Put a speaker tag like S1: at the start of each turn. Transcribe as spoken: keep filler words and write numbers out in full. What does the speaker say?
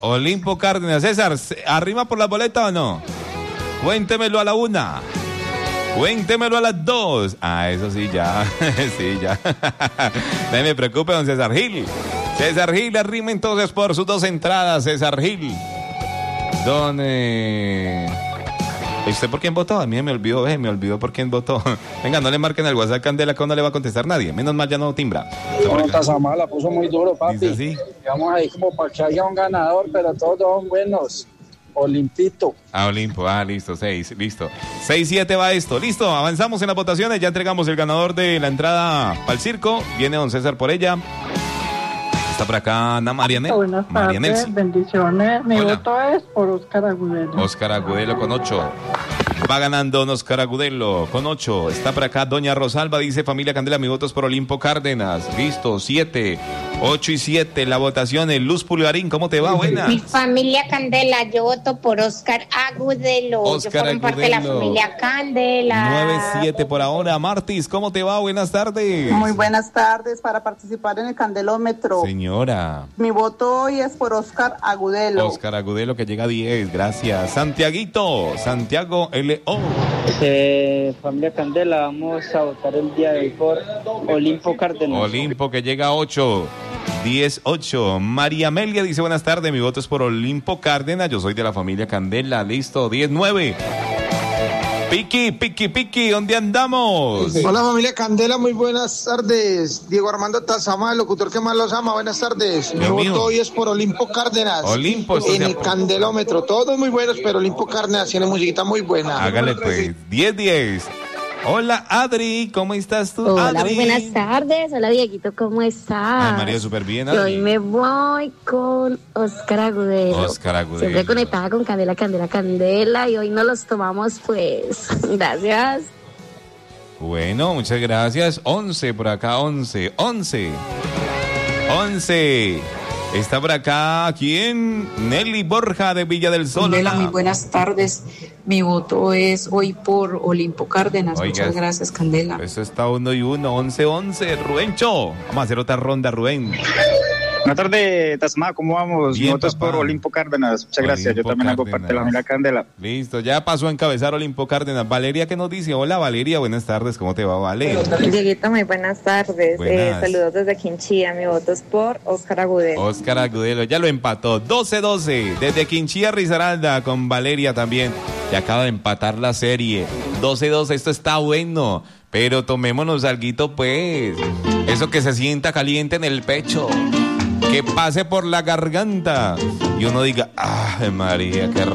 S1: Olimpo Cárdenas. César, ¿arrima por la boleta o no? Cuéntemelo a la una. Cuéntemelo a las dos. Ah, eso sí, ya. Sí, ya. No me preocupe, don César Gil. César Gil arrima entonces por sus dos entradas. César Gil. Don... Eh... ¿Usted por quién votó? A mí me olvidó, eh, me olvidó por quién votó. Venga, no le marquen el WhatsApp Candela, que no le va a contestar nadie. Menos mal ya no timbra.
S2: No, Tazamá la puso muy duro, papi.
S1: Dice así.
S2: Vamos ahí como para que haya un ganador, pero todos son buenos. Olimpito.
S1: Ah, Olimpo, ah, listo, seis, listo. Seis, siete va esto, listo, avanzamos en las votaciones, ya entregamos el ganador de la entrada para el circo. Viene don César por ella. Está por acá Ana Marianel.
S3: Buenas tardes, bendiciones. Mi
S1: Hola.
S3: voto es por Oscar Agudelo.
S1: Oscar Agudelo con ocho. Va ganando don Oscar Agudelo con ocho. Está por acá doña Rosalba, dice familia Candela, mi voto es por Olimpo Cárdenas. Listo, siete, ocho y siete. La votación en Luz Pulgarín, ¿cómo te va? Buena.
S4: Mi familia Candela, yo voto por Oscar Agudelo.
S1: Oscar
S4: yo formo parte de la
S1: Agudelo.
S4: familia Candela.
S1: nueve siete por ahora. Martis, ¿cómo te va? Buenas tardes.
S5: Muy buenas tardes. Para participar en el Candelómetro,
S1: Señora.
S5: mi voto hoy es por Oscar Agudelo.
S1: Oscar Agudelo que llega a diez, gracias. Santiaguito, Santiago L O.
S6: Eh, familia Candela, vamos a votar el día de hoy por Olimpo Cárdenas.
S1: Olimpo que llega a ocho, diez, ocho. María Amelia dice buenas tardes, mi voto es por Olimpo Cárdenas, yo soy de la familia Candela, listo, diez, nueve. Piqui, Piqui, Piqui, ¿dónde andamos?
S7: Hola familia Candela, muy buenas tardes. Diego Armando Tazamá, el locutor que más los ama, buenas tardes. Mi
S1: Dios mío.
S7: voto hoy es por Olimpo Cárdenas.
S1: Olimpo, esto
S7: en
S1: se
S7: el
S1: apro-
S7: Candelómetro, todos muy buenos, pero Olimpo Cárdenas tiene musiquita muy buena.
S1: Hágale pues, diez, diez. Hola Adri, ¿cómo estás tú?
S8: Hola,
S1: Adri.
S8: muy buenas tardes. Hola, Dieguito, ¿cómo estás?
S1: Ay, María, súper bien,
S8: Y hoy
S1: Adri.
S8: me voy con Oscar Agudelo.
S1: Oscar Agudelo.
S8: Siempre conectada con Candela, Candela, Candela. Y hoy nos los tomamos, pues. Gracias.
S1: Bueno, muchas gracias. once por acá, once, once. once. Está por acá, ¿quién? Nelly Borja de Villa del Sol.
S9: Candela,
S1: Hola.
S9: muy buenas tardes. Mi voto es hoy por Olimpo Cárdenas.
S1: Oiga,
S9: Muchas gracias, Candela.
S1: Eso está uno y uno, once, once. Rubencho. Vamos a hacer otra ronda, Rubén.
S6: Buenas tardes, Tasma, ¿cómo vamos?
S1: Bien,
S6: Mi voto es
S1: papá.
S6: por Olimpo Cárdenas. Muchas gracias.
S1: Olimpo
S6: Yo también hago
S1: Cárdenas.
S6: parte de la familia Candela.
S1: Listo, ya pasó a encabezar Olimpo Cárdenas. Valeria, ¿qué nos dice? Hola, Valeria, buenas tardes. ¿Cómo te va, Vale?
S10: Dieguito, muy buenas tardes.
S1: Buenas.
S10: Eh, saludos desde Quinchía. Mi voto es por Oscar Agudelo.
S1: Oscar Agudelo, ya lo empató. doce, doce. Desde Quinchía, Risaralda, con Valeria también. Ya acaba de empatar la serie. doce, doce, esto está bueno. Pero tomémonos alguito, pues. Eso que se sienta caliente en el pecho. Que pase por la garganta. Y uno diga, ¡ah, María, qué